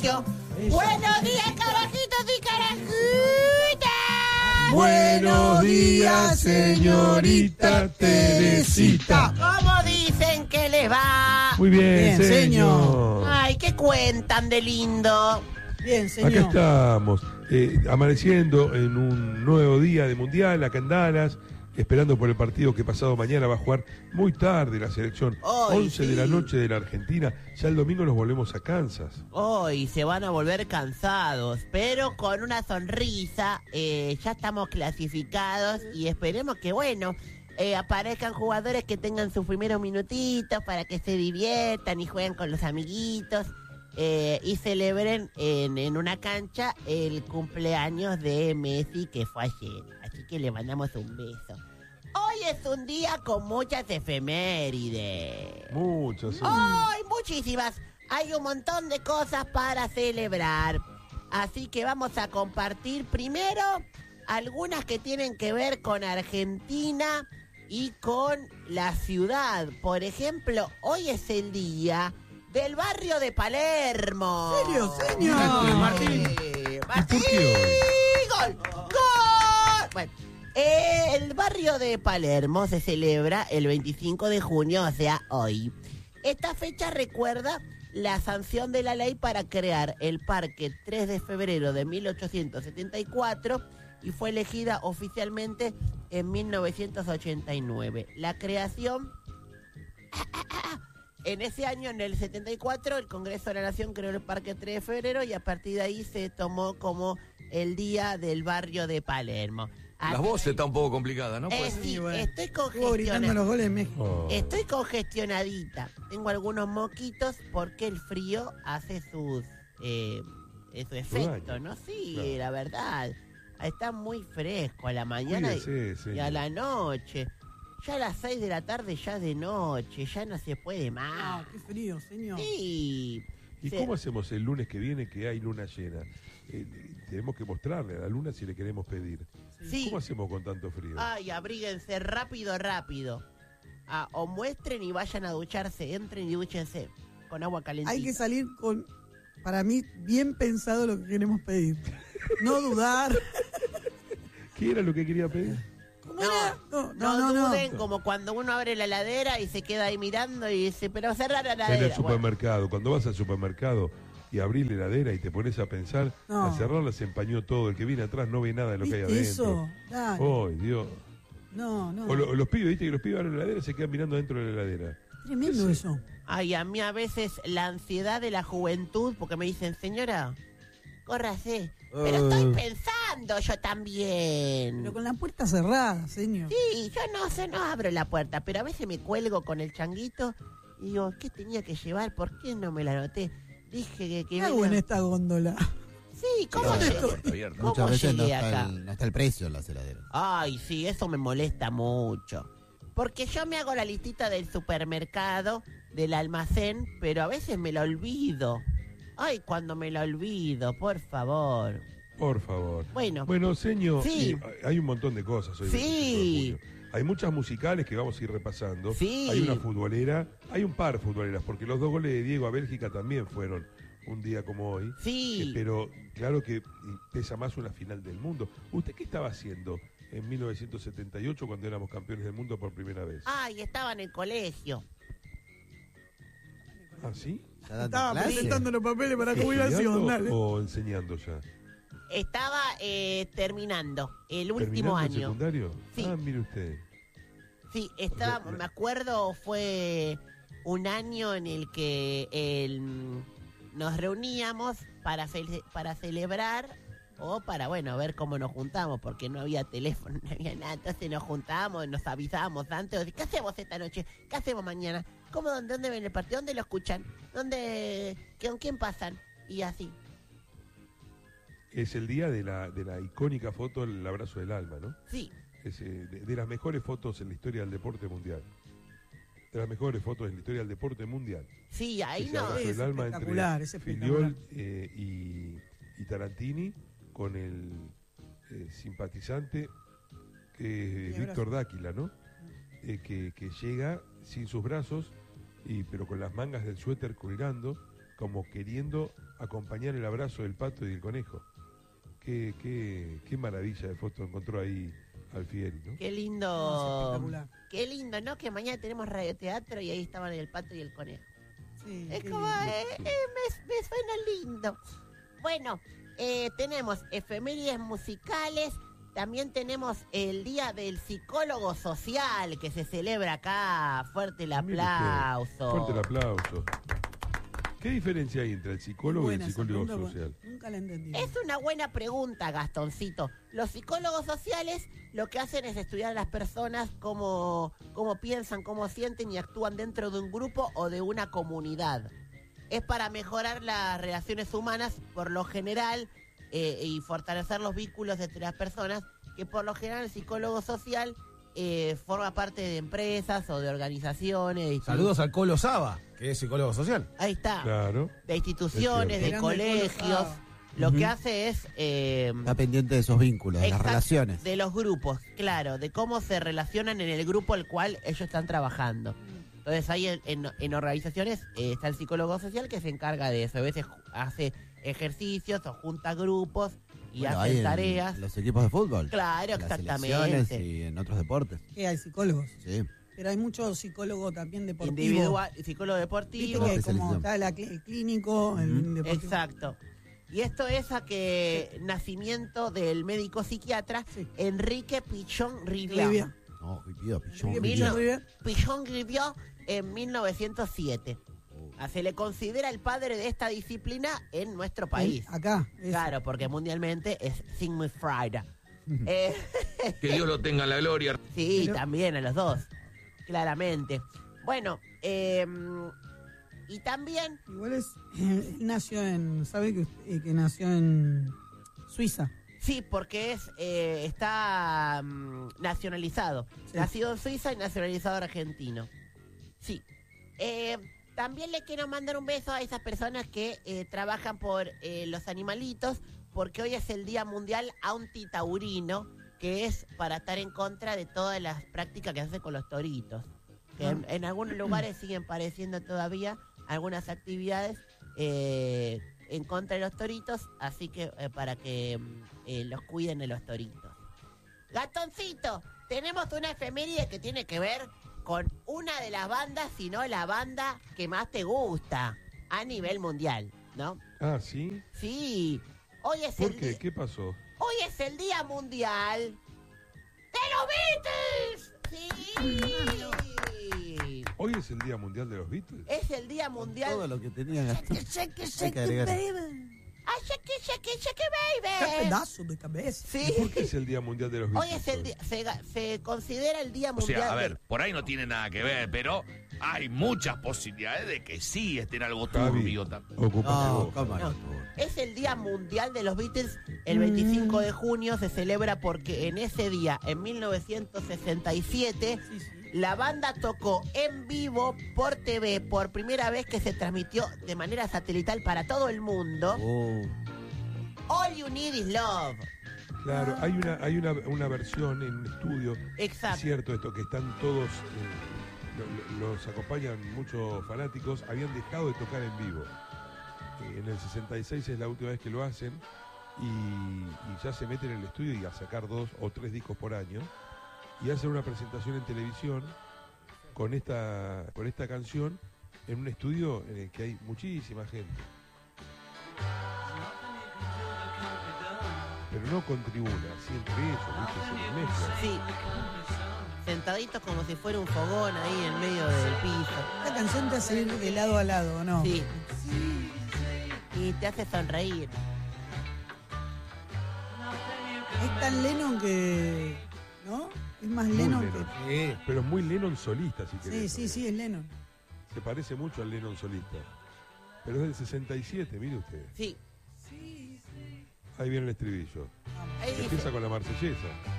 colegio. Buenos días, carajitos y carajitas. Buenos días, señorita Teresita. ¿Cómo dicen que les va? Muy bien, señor. Ay, ¿qué cuentan de lindo? Bien, señor. Acá estamos, amaneciendo en un nuevo día de Mundial, acá en Dallas, esperando por el partido que pasado mañana va a jugar muy tarde la selección, Hoy, 11 de la noche de la Argentina. Ya el domingo nos volvemos a Kansas. Hoy se van a volver cansados, pero con una sonrisa. Ya estamos clasificados y esperemos que, bueno, aparezcan jugadores que tengan sus primeros minutitos para que se diviertan y jueguen con los amiguitos. Y celebren en una cancha el cumpleaños de Messi, que fue ayer. Así que le mandamos un beso. Hoy es un día con muchas efemérides. Muchos, sí. ¡Ay, muchísimas! Hay un montón de cosas para celebrar. Así que vamos a compartir primero algunas que tienen que ver con Argentina y con la ciudad. Por ejemplo, hoy es el día del barrio de Palermo. ¿En serio, señor? Martín. ¿Por qué ¡Gol! ¡Gol! Bueno, el barrio de Palermo se celebra el 25 de junio, o sea, hoy. Esta fecha recuerda la sanción de la ley para crear el Parque 3 de febrero de 1874 y fue elegida oficialmente en 1989. La creación... En ese año, en el 74, el Congreso de la Nación creó el Parque 3 de febrero y a partir de ahí se tomó como el Día del Barrio de Palermo. La voz está un poco complicada, ¿no? Sí, bueno. estoy Estuvo gritando congestionada. los goles de México. Oh. Estoy congestionadita. Tengo algunos moquitos porque el frío hace su efecto, daño. ¿no? Sí, Claro. la verdad. Está muy fresco a la mañana Cuídese, y a señor. la noche. Ya a las 6 de la tarde ya es de noche, ya no se puede más. Ah, qué frío, señor. Sí. ¿Y cómo hacemos el lunes que viene que hay luna llena? Tenemos que mostrarle a la luna si le queremos pedir. Sí. ¿Cómo hacemos con tanto frío? Ay, abríguense rápido, rápido. O muestren y vayan a ducharse, entren y dúchense con agua calentita. Hay que salir con, para mí, bien pensado lo que queremos pedir. No dudar. ¿Qué era lo que quería pedir? ¿Cómo No, era? no No. duden, como cuando uno abre la heladera y se queda ahí mirando y dice, pero cerrar la En heladera. el supermercado. Cuando vas al supermercado y abrís la heladera y te pones a pensar, No. al cerrarla se empañó todo. El que viene atrás no ve nada de lo que hay ¿Viste adentro. eso? Dale. ¡Ay, Dios! No. O los pibes, ¿viste? Que los pibes abren la heladera y se quedan mirando dentro de la heladera. Tremendo eso. Ay, a mí a veces la ansiedad de la juventud, porque me dicen, señora, córrase. Pero estoy pensando yo también. Pero con la puerta cerrada, señor. Sí, yo no abro la puerta, pero a veces me cuelgo con el changuito y digo, ¿qué tenía que llevar? ¿Por qué no me la anoté? Dije que ¿Qué hago en esta góndola? Sí, ¿cómo No, llegué? puerta abierta. ¿Cómo Muchas veces no llegué está, acá? no está el precio en las heladeras. Ay, sí, eso me molesta mucho. Porque yo me hago la listita del supermercado, del almacén, pero a veces me la olvido. Ay, cuando me la olvido, por favor. Por favor. Bueno, señor, Sí. hay un montón de cosas hoy. Sí. 25 de junio. Hay muchas musicales que vamos a ir repasando. Sí. Hay una futbolera, hay un par futboleras, porque los 2 goles de Diego a Bélgica también fueron un día como hoy. sí. Pero claro que pesa más una final del mundo. ¿Usted qué estaba haciendo en 1978 cuando éramos campeones del mundo por primera vez? Ay, estaba en el colegio. ¿Ah, sí? ¿Está dando Estaba clase? presentando los papeles para jubilación, ¿Estudiando dale. o enseñando ya? Estaba terminando el último ¿Terminando el año. secundario? Sí. Ah, mire usted. Sí, estaba, me acuerdo, fue un año en el que nos reuníamos para celebrar o para, bueno, ver cómo nos juntamos, porque no había teléfono, no había nada. Entonces nos juntábamos, nos avisábamos antes, ¿qué hacemos esta noche? ¿Qué hacemos mañana? ¿Dónde ven el partido? ¿Dónde lo escuchan? ¿Con quién pasan? Y así. Es el día de la icónica foto El abrazo del alma, ¿no? Sí, Es, de las mejores fotos en la historia del deporte mundial. De las mejores fotos en la historia del deporte mundial. sí, ahí Ese no. abrazo Es del alma espectacular, entre es espectacular. Filiol y Tarantini con el simpatizante que es Sí, Víctor Dáquila, ¿no? Que llega sin sus brazos, pero con las mangas del suéter colgando como queriendo acompañar el abrazo del pato y del conejo. Qué maravilla de foto encontró ahí Alfieri, ¿no? Qué No, lindo. es espectacular. Qué lindo, ¿no? Que mañana tenemos radioteatro y ahí estaban el pato y el conejo. Sí, Es qué como, lindo. me suena lindo. Bueno, tenemos efemérides musicales. También tenemos el Día del Psicólogo Social que se celebra acá. Fuerte el Mire usted, aplauso. Fuerte el aplauso. ¿Qué diferencia hay entre el psicólogo y el Buena esa psicólogo pregunta, social? Nunca la entendí. Es una buena pregunta, Gastoncito. Los psicólogos sociales lo que hacen es estudiar a las personas cómo piensan, cómo sienten y actúan dentro de un grupo o de una comunidad. Es para mejorar las relaciones humanas por lo general y fortalecer los vínculos entre las personas, que por lo general el psicólogo social forma parte de empresas o de organizaciones. Saludos al Colo Saba, que es psicólogo social. Ahí está. Claro. De instituciones, Es de cierto. colegios. Lo que hace es... Está pendiente de esos vínculos, de las exacto, relaciones. de los grupos, claro, de cómo se relacionan en el grupo al cual ellos están trabajando. Entonces ahí en organizaciones está el psicólogo social que se encarga de eso. A veces hace ejercicios o junta grupos y Bueno, hace hay en tareas. los equipos de fútbol. Claro, en las exactamente. selecciones y en otros deportes. Que hay psicólogos. Sí. Pero hay muchos psicólogos también deportivos. Individual, psicólogo Viste deportivo. que como Especialización. está el clínico, el deportivo. Exacto. Y esto es a que nacimiento del médico psiquiatra Sí. Enrique Pichón Rivière. Rivia. No, pidió, pichón, Enrique pidió. Pichón Rivia. Pichón Rivière en 1907. Se le considera el padre de esta disciplina en nuestro país. Acá. eso. Claro, porque mundialmente es Sigmund Freud. Que Dios lo tenga en la gloria. Sí, Pero- también a los dos, claramente. Bueno, y también, Igual es. Él nació en. ¿Sabe que nació en Suiza? sí, porque está nacionalizado. Sí. Nacido en Suiza y nacionalizado argentino. Sí. También le quiero mandar un beso a esas personas que trabajan por los animalitos, porque hoy es el Día Mundial Antitaurino, que es para estar en contra de todas las prácticas que se hacen con los toritos. Que en algunos lugares siguen pareciendo todavía algunas actividades en contra de los toritos, así que para que los cuiden de los toritos. Gatoncito, tenemos una efeméride que tiene que ver con una de las bandas, si no la banda que más te gusta a nivel mundial, ¿no? Ah, ¿sí? Sí, hoy es ¿Por el qué? ¿Qué pasó? hoy es el Día Mundial de los Beatles. Sí. ¿Hoy es el Día Mundial de los Beatles? Es el Día Mundial. Todo lo que tenía Gastón. Hay que agregar. ¡Ay, shake, ¡Qué baby! pedazo de cabeza! Sí. ¿Por qué es el Día Mundial de los Hoy Beatles? es el día, se considera el Día O Mundial. sea, a de- ver, por ahí no tiene nada que ver, pero hay muchas posibilidades de que sí estén algo Javi, turbio también. ocupate No, vos. cómo No. no. Es el Día Mundial de los Beatles. El 25 de junio se celebra porque en ese día, en 1967, Sí, sí. la banda tocó en vivo por TV por primera vez, que se transmitió de manera satelital para todo el mundo. All You Need Is Love. Claro, hay una versión en un estudio. Es Exacto. cierto esto, que están todos, los acompañan muchos fanáticos, habían dejado de tocar en vivo. En el 66 es la última vez que lo hacen y ya se meten en el estudio y a sacar 2 o 3 discos por año y hacen una presentación en televisión con esta canción en un estudio en el que hay muchísima gente. Pero no con tribuna, así entre ellos, ¿viste? Se mezclan. Sí. Sentaditos como si fuera un fogón ahí en medio del piso. Esta canción te hace ir de lado a lado, ¿no? Sí. Y te hace sonreír. Es tan Lennon que. ¿No? Es más Muy Lennon Lennon. Sí. Pero es muy Lennon solista, si que. Sí, querés. sí, sí, es Lennon. Se parece mucho al Lennon solista. Pero es del 67, mire usted. Sí. Ahí viene el estribillo. Ahí Que dice. empieza con la marsellesa.